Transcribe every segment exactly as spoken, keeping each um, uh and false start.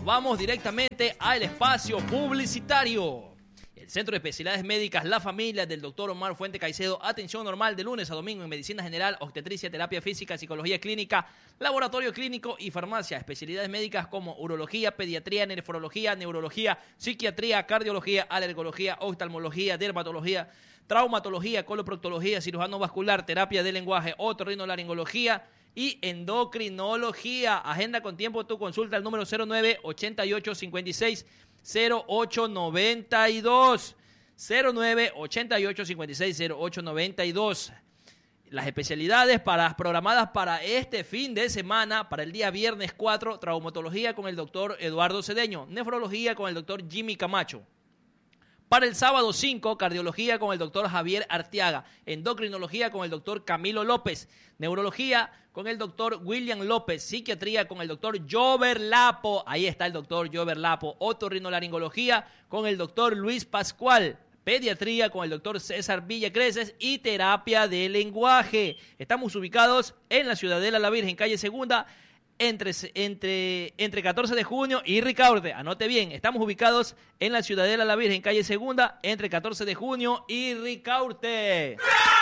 vamos directamente al espacio publicitario. El Centro de Especialidades Médicas La Familia del doctor Omar Fuente Caicedo. Atención normal de lunes a domingo en medicina general, obstetricia, terapia física, psicología clínica, laboratorio clínico y farmacia. Especialidades médicas como urología, pediatría, nefrología, neurología, psiquiatría, cardiología, alergología, oftalmología, dermatología, traumatología, coloproctología, cirujano vascular, terapia de lenguaje, otorrinolaringología y endocrinología. Agenda con tiempo tu consulta al número cero nueve ochenta y ocho cincuenta y seis cero ocho noventa y dos. cero nueve ochenta y ocho cincuenta y seis cero ocho noventa y dos. Las especialidades para, programadas para este fin de semana, para el día viernes cuatro, traumatología con el doctor Eduardo Cedeño, nefrología con el doctor Jimmy Camacho. Para el sábado cinco, cardiología con el doctor Javier Arteaga, endocrinología con el doctor Camilo López, neurología con el doctor William López, psiquiatría con el doctor Jover Lapo, ahí está el doctor Jover Lapo, otorrinolaringología con el doctor Luis Pascual, pediatría con el doctor César Villacreces y terapia de lenguaje. Estamos ubicados en la Ciudadela La Virgen, calle Segunda, Entre, entre, entre catorce de junio y Ricaurte. Anote bien, estamos ubicados en la Ciudadela La Virgen, calle Segunda, entre catorce de junio y Ricaurte.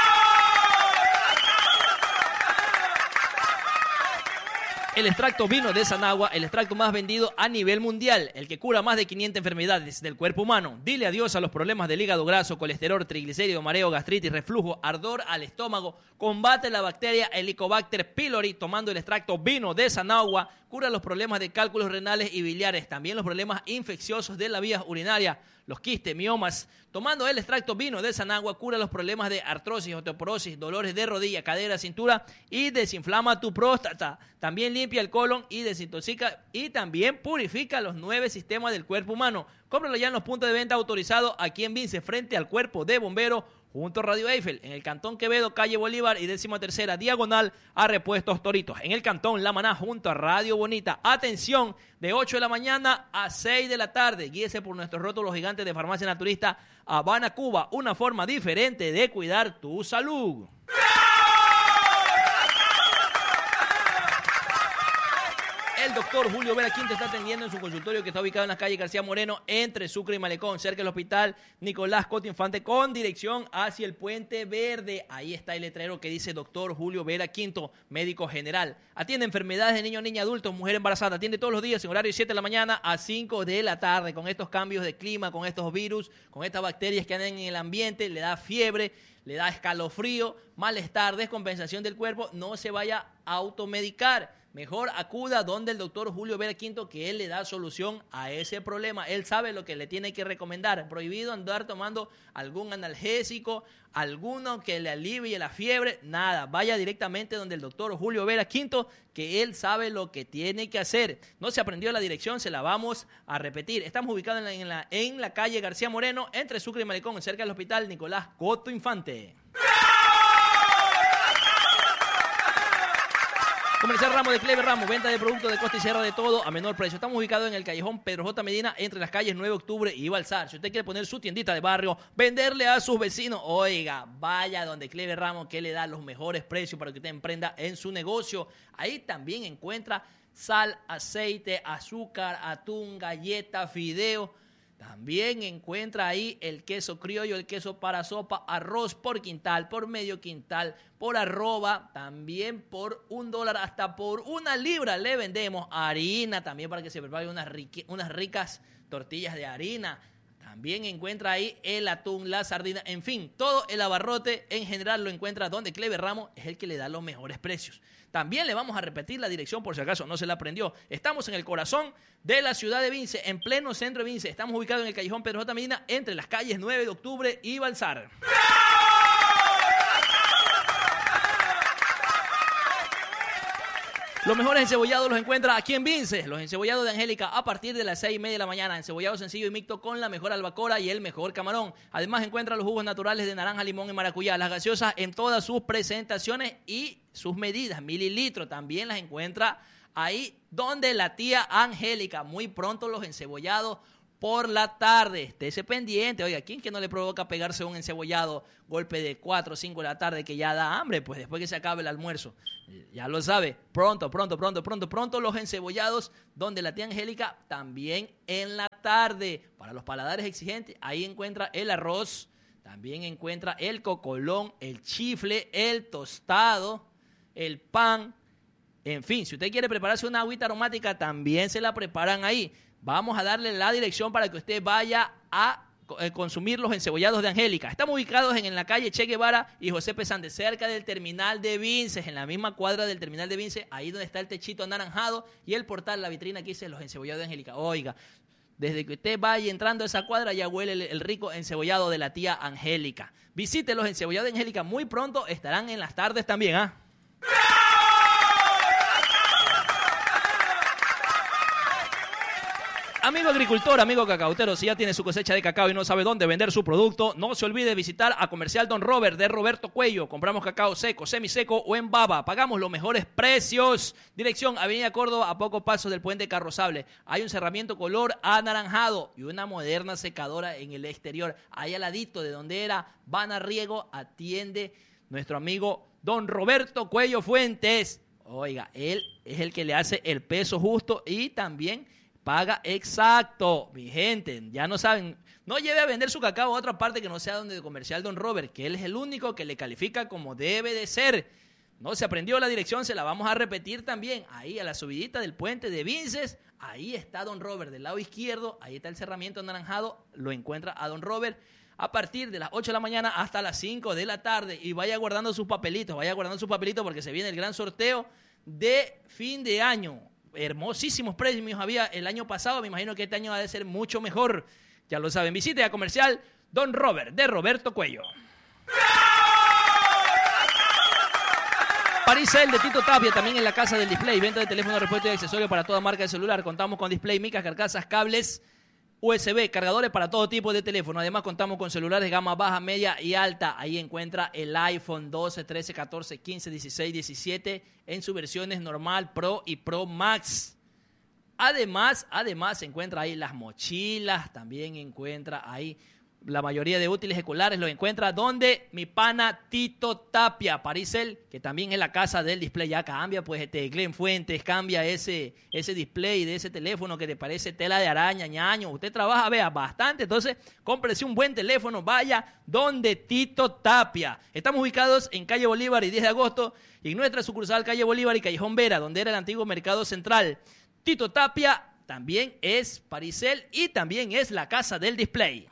El extracto vino de Sanagua, el extracto más vendido a nivel mundial, el que cura más de quinientas enfermedades del cuerpo humano. Dile adiós a los problemas del hígado graso, colesterol, triglicérido, mareo, gastritis, reflujo, ardor al estómago. Combate la bacteria Helicobacter pylori tomando el extracto vino de Sanagua. Cura los problemas de cálculos renales y biliares, también los problemas infecciosos de la vía urinaria, los quistes, miomas. Tomando el extracto vino de Sanagua, cura los problemas de artrosis, osteoporosis, dolores de rodilla, cadera, cintura y desinflama tu próstata. También limpia el colon y desintoxica y también purifica los nueve sistemas del cuerpo humano. Cómpralo ya en los puntos de venta autorizados aquí en Vince, frente al Cuerpo de Bomberos, junto a Radio Eiffel, en el Cantón Quevedo, calle Bolívar y décima tercera diagonal a Repuestos Toritos. En el Cantón La Maná, junto a Radio Bonita. Atención, de ocho de la mañana a seis de la tarde. Guíese por nuestros rótulos gigantes de Farmacia Naturista Habana, Cuba. Una forma diferente de cuidar tu salud. El doctor Julio Vera Quinto está atendiendo en su consultorio que está ubicado en la calle García Moreno, entre Sucre y Malecón, cerca del hospital Nicolás Coto Infante, con dirección hacia el Puente Verde. Ahí está el letrero que dice doctor Julio Vera Quinto, médico general. Atiende enfermedades de niños, niñas, adultos, mujer embarazada. Atiende todos los días en horario de siete de la mañana a cinco de la tarde. Con estos cambios de clima, con estos virus, con estas bacterias que andan en el ambiente, le da fiebre, le da escalofrío, malestar, descompensación del cuerpo. No se vaya a automedicar. Mejor acuda donde el doctor Julio Vera Quinto, que él le da solución a ese problema. Él sabe lo que le tiene que recomendar. Prohibido andar tomando algún analgésico, alguno que le alivie la fiebre, nada. Vaya directamente donde el doctor Julio Vera Quinto, que él sabe lo que tiene que hacer. No se aprendió la dirección, se la vamos a repetir. Estamos ubicados en la, en la, en la calle García Moreno, entre Sucre y Malecón, cerca del hospital Nicolás Coto Infante. Comercial Ramos de Clever Ramos, venta de productos de costa y sierra de todo a menor precio. Estamos ubicados en el callejón Pedro J. Medina, entre las calles nueve de octubre y Balsar. Si usted quiere poner su tiendita de barrio, venderle a sus vecinos, oiga, vaya donde Clever Ramos, que le da los mejores precios para que usted emprenda en su negocio. Ahí también encuentra sal, aceite, azúcar, atún, galleta, fideo. También encuentra ahí el queso criollo, el queso para sopa, arroz por quintal, por medio quintal, por arroba, también por un dólar, hasta por una libra le vendemos harina, también para que se prepare unas, riqui- unas ricas tortillas de harina. También encuentra ahí el atún, la sardina, en fin, todo el abarrote en general lo encuentra donde Clever Ramos es el que le da los mejores precios. También le vamos a repetir la dirección por si acaso no se la aprendió. Estamos en el corazón de la ciudad de Vince, en pleno centro de Vince. Estamos ubicados en el callejón Pedro J. Medina, entre las calles nueve de octubre y Balsar. Los mejores encebollados los encuentra aquí en Vince. Los encebollados de Angélica a partir de las seis y media de la mañana. Encebollado sencillo y mixto con la mejor albacora y el mejor camarón. Además encuentra los jugos naturales de naranja, limón y maracuyá. Las gaseosas en todas sus presentaciones y sus medidas. Mililitros también las encuentra ahí donde la tía Angélica. Muy pronto los encebollados por la tarde. Estése pendiente. Oiga, ¿quién que no le provoca pegarse un encebollado golpe de cuatro o cinco de la tarde que ya da hambre? Pues después que se acabe el almuerzo. Ya lo sabe. Pronto, pronto, pronto, pronto, pronto los encebollados donde la tía Angélica también en la tarde. Para los paladares exigentes, ahí encuentra el arroz, también encuentra el cocolón, el chifle, el tostado, el pan. En fin, si usted quiere prepararse una agüita aromática, también se la preparan ahí. Vamos a darle la dirección para que usted vaya a eh, consumir los encebollados de Angélica. Estamos ubicados en, en la calle Che Guevara y José Pesante, cerca del terminal de Vinces, en la misma cuadra del terminal de Vinces, ahí donde está el techito anaranjado y el portal, la vitrina que dice los encebollados de Angélica. Oiga, desde que usted vaya entrando a esa cuadra ya huele el, el rico encebollado de la tía Angélica. Visite los encebollados de Angélica, muy pronto estarán en las tardes también, ¿ah? Amigo agricultor, amigo cacautero, si ya tiene su cosecha de cacao y no sabe dónde vender su producto, no se olvide visitar a Comercial Don Robert de Roberto Cuello. Compramos cacao seco, semiseco o en baba. Pagamos los mejores precios. Dirección, Avenida Córdoba, a pocos pasos del puente Carrozable. Hay un cerramiento color anaranjado y una moderna secadora en el exterior. Ahí al ladito de donde era Bana Riego, atiende nuestro amigo Don Roberto Cuello Fuentes. Oiga, él es el que le hace el peso justo y también paga exacto. Mi gente, ya no saben, no lleve a vender su cacao a otra parte que no sea donde de Comercial Don Robert, que él es el único que le califica como debe de ser. No se aprendió la dirección, se la vamos a repetir también. Ahí a la subidita del puente de Vinces, ahí está Don Robert del lado izquierdo, ahí está el cerramiento anaranjado, lo encuentra a Don Robert a partir de las ocho de la mañana hasta las cinco de la tarde. Y vaya guardando sus papelitos, vaya guardando sus papelitos porque se viene el gran sorteo de fin de año. Hermosísimos premios había el año pasado, me imagino que este año va a ser mucho mejor. Ya lo saben, visite a Comercial Don Robert de Roberto Cuello. Paricel de Tito Tapia, también en la casa del display, venta de teléfono, repuesto y accesorios para toda marca de celular. Contamos con display, micas, carcasas, cables, U S B, cargadores para todo tipo de teléfono. Además, contamos con celulares de gama baja, media y alta. Ahí encuentra el iPhone doce, trece, catorce, quince, dieciséis, diecisiete en sus versiones normal, Pro y Pro Max. Además, además se encuentra ahí las mochilas, también encuentra ahí la mayoría de útiles escolares, lo encuentra donde mi pana Tito Tapia, Paricel, que también es la casa del display. Ya cambia, pues, este Glenn Fuentes, cambia ese, ese display de ese teléfono que te parece tela de araña, ñaño. Usted trabaja, vea, bastante, entonces cómprese un buen teléfono, vaya donde Tito Tapia. Estamos ubicados en calle Bolívar y diez de agosto, y en nuestra sucursal calle Bolívar y Callejón Vera, donde era el antiguo Mercado Central. Tito Tapia también es Paricel y también es la casa del display.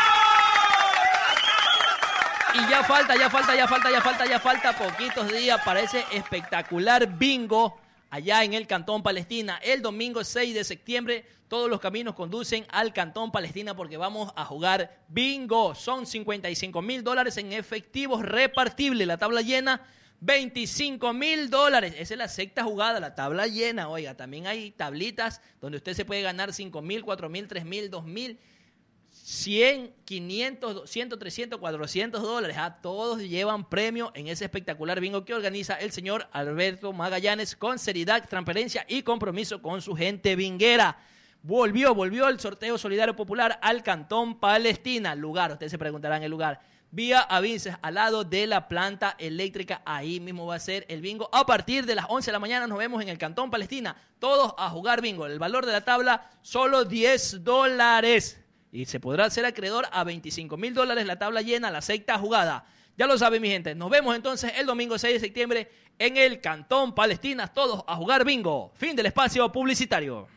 Y ya falta, ya falta, ya falta, ya falta, ya falta poquitos días para ese espectacular bingo allá en el Cantón Palestina. El domingo seis de septiembre todos los caminos conducen al Cantón Palestina porque vamos a jugar bingo. Son cincuenta y cinco mil dólares en efectivos repartibles. La tabla llena, veinticinco mil dólares. Esa es la sexta jugada, la tabla llena. Oiga, también hay tablitas donde usted se puede ganar cinco mil, cuatro mil, tres mil, dos mil. cien, quinientos, doscientos, trescientos, cuatrocientos dólares. Ah, todos llevan premio en ese espectacular bingo que organiza el señor Alberto Magallanes con seriedad, transparencia y compromiso con su gente binguera. Volvió, volvió el sorteo solidario popular al Cantón Palestina. Lugar, ustedes se preguntarán el lugar. Vía Avinces, al lado de la planta eléctrica. Ahí mismo va a ser el bingo. A partir de las once de la mañana nos vemos en el Cantón Palestina. Todos a jugar bingo. El valor de la tabla, solo diez dólares. Y se podrá hacer acreedor a veinticinco mil dólares la tabla llena, la sexta jugada. Ya lo saben, mi gente. Nos vemos entonces el domingo seis de septiembre en el Cantón Palestina. Todos a jugar bingo. Fin del espacio publicitario.